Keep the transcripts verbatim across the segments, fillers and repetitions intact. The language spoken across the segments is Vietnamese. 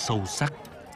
sâu sắc.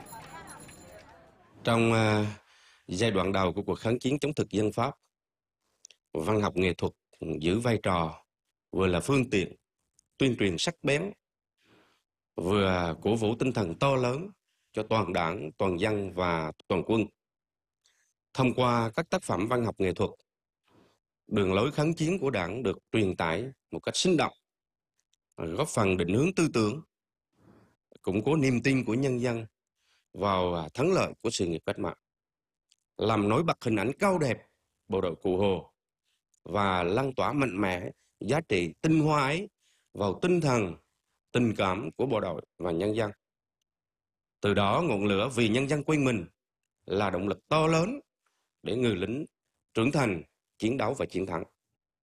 Trong uh, giai đoạn đầu của cuộc kháng chiến chống thực dân Pháp, văn học nghệ thuật giữ vai trò vừa là phương tiện tuyên truyền sắc bén, vừa cổ vũ tinh thần to lớn cho toàn đảng, toàn dân và toàn quân. Thông qua các tác phẩm văn học nghệ thuật, đường lối kháng chiến của Đảng được truyền tải một cách sinh động, góp phần định hướng tư tưởng, củng cố niềm tin của nhân dân vào thắng lợi của sự nghiệp cách mạng, làm nổi bật hình ảnh cao đẹp bộ đội Cụ Hồ và lan tỏa mạnh mẽ giá trị tinh hoa ấy vào tinh thần, tình cảm của bộ đội và nhân dân. Từ đó ngọn lửa vì nhân dân quên mình là động lực to lớn để người lính trưởng thành, chiến đấu và chiến thắng.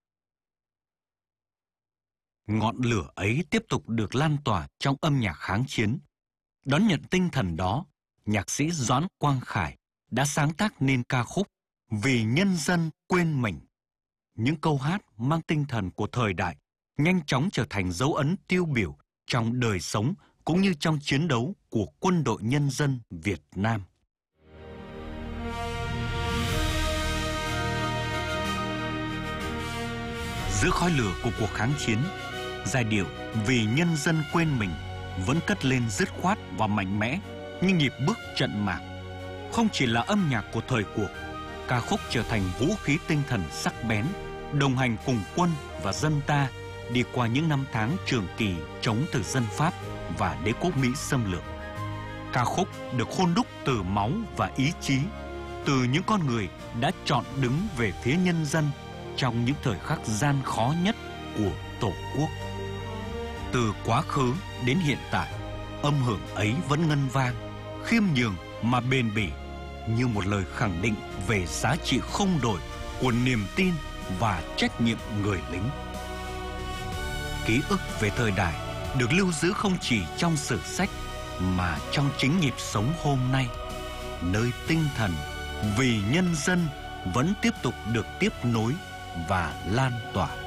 Ngọn lửa ấy tiếp tục được lan tỏa trong âm nhạc kháng chiến. Đón nhận tinh thần đó, nhạc sĩ Doãn Quang Khải đã sáng tác nên ca khúc Vì Nhân Dân Quên Mình. Những câu hát mang tinh thần của thời đại nhanh chóng trở thành dấu ấn tiêu biểu trong đời sống cũng như trong chiến đấu của Quân đội Nhân dân Việt Nam. Giữa khói lửa của cuộc kháng chiến, giai điệu Vì Nhân Dân Quên Mình vẫn cất lên dứt khoát và mạnh mẽ như nhịp bước trận mạc. Không chỉ là âm nhạc của thời cuộc, ca khúc trở thành vũ khí tinh thần sắc bén, đồng hành cùng quân và dân ta đi qua những năm tháng trường kỳ chống thực dân Pháp và đế quốc Mỹ xâm lược. Ca khúc được hôn đúc từ máu và ý chí, từ những con người đã chọn đứng về phía nhân dân trong những thời khắc gian khó nhất của Tổ quốc. Từ quá khứ đến hiện tại, âm hưởng ấy vẫn ngân vang, khiêm nhường mà bền bỉ, như một lời khẳng định về giá trị không đổi của niềm tin và trách nhiệm người lính. Ký ức về thời đại được lưu giữ không chỉ trong sử sách mà trong chính nhịp sống hôm nay, nơi tinh thần vì nhân dân vẫn tiếp tục được tiếp nối và lan tỏa.